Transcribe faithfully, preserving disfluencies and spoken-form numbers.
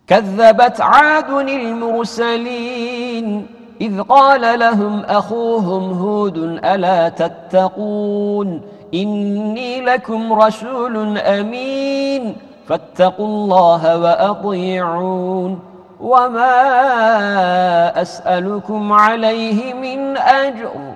كذبت عاد المرسلين إذ قال لهم أخوهم هود ألا تتقون إني لكم رسول أمين فاتقوا الله وأطيعون وما أسألكم عليه من أجر